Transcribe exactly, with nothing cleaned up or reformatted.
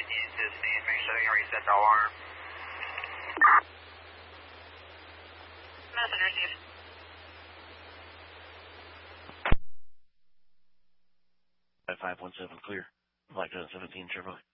seventeen to stand, make sure you reset the alarm. Message received. five one seven clear. Flight seventeen Chevrolet.